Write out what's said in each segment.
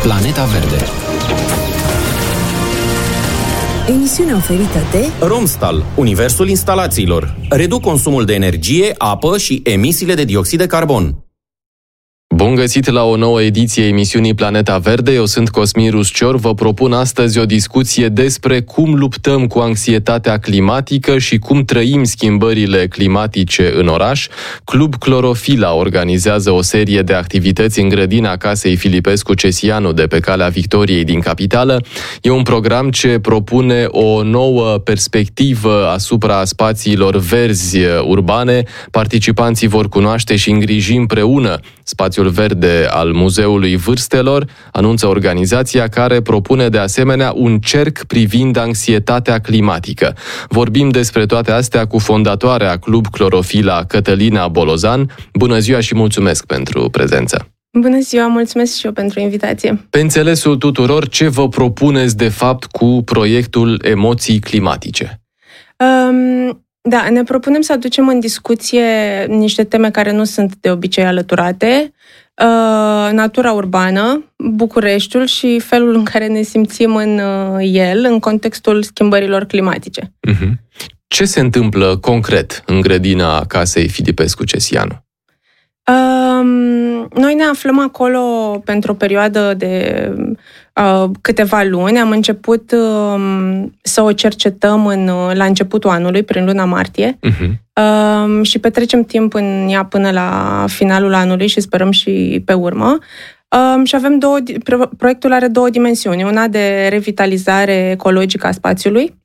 Planeta Verde. Emisiunea oferită de Romstal, universul instalațiilor. Reduc consumul de energie, apă și emisiile de dioxid de carbon. Bun găsit la o nouă ediție emisiunii Planeta Verde. Eu sunt Cosmin Ruscior. Vă propun astăzi o discuție despre cum luptăm cu anxietatea climatică și cum trăim schimbările climatice în oraș. Club Clorofila organizează o serie de activități în grădina Casei Filipescu-Cesianu de pe Calea Victoriei din capitală. E un program ce propune o nouă perspectivă asupra spațiilor verzi urbane. Participanții vor cunoaște și îngriji împreună spațiul verde al Muzeului Vârstelor, anunță organizația, care propune de asemenea un cerc privind anxietatea climatică. Vorbim despre toate astea cu fondatoarea Club Clorofila, Cătălina Bolozan. Bună ziua și mulțumesc pentru prezență! Bună ziua, mulțumesc și eu pentru invitație! Pe înțelesul tuturor, ce vă propuneți de fapt cu proiectul Emoții Climatice? Da, ne propunem să aducem în discuție niște teme care nu sunt de obicei alăturate, natura urbană, Bucureștiul și felul în care ne simțim în el, în contextul schimbărilor climatice. Ce se întâmplă concret în grădina Casei Filipescu-Cesianu? Noi ne aflăm acolo pentru o perioadă de câteva luni. Am început să o cercetăm la începutul anului, prin luna martie, și petrecem timp în ea până la finalul anului și sperăm și pe urmă. Și avem proiectul are două dimensiuni. Una de revitalizare ecologică a spațiului,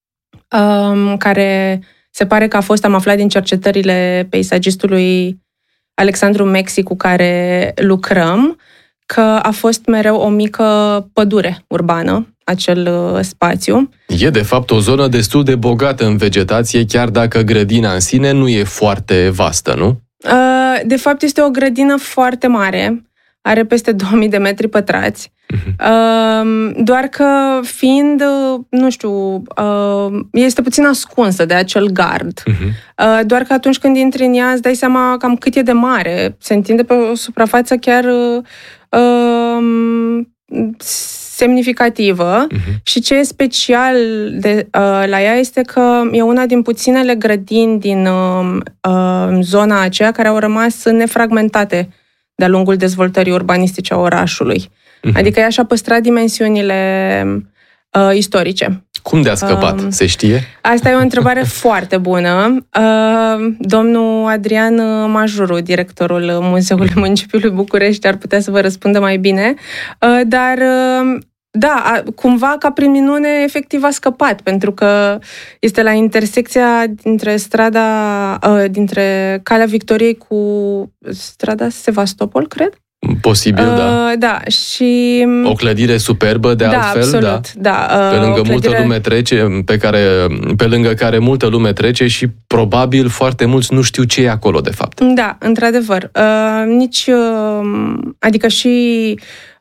care se pare că am aflat din cercetările peisagistului Alexandru Mexi, cu care lucrăm, că a fost mereu o mică pădure urbană, acel spațiu. E, de fapt, o zonă destul de bogată în vegetație, chiar dacă grădina în sine nu e foarte vastă, nu? De fapt, este o grădină foarte mare, are peste 2000 de metri pătrați, doar că fiind, nu știu, este puțin ascunsă de acel gard. Doar că atunci când intri în ea îți dai seama cam cât e de mare. Se întinde pe o suprafață chiar semnificativă. Și ce e special la ea este că e una din puținele grădini din zona aceea care au rămas nefragmentate de-a lungul dezvoltării urbanistice a orașului. Adică ea și-a păstrat dimensiunile istorice. Cum de-a scăpat? Se știe? Asta e o întrebare foarte bună. Domnul Adrian Majuru, directorul Muzeului Municipiului București, ar putea să vă răspundă mai bine. Dar da, cumva ca prin minune efectiv a scăpat, pentru că este la intersecția dintre Calea Victoriei cu strada Sevastopol, cred? Posibil, da. Da, și o clădire superbă, de altfel, absolut, da. Pe lângă multă lume trece, pe lângă care multă lume trece și probabil foarte mulți nu știu ce e acolo, de fapt. Da, într-adevăr. Adică și